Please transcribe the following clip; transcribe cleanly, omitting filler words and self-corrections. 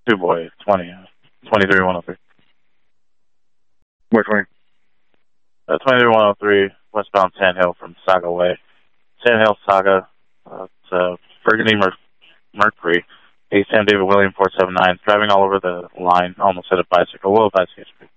Two boy, 23-103. Which way? 23-103, westbound Sand Hill from Saga Way. Sand Hill, Saga, it's Burgundy Mercury, Sam David William 479, driving all over the line, almost hit a bicycle. Will bicycle.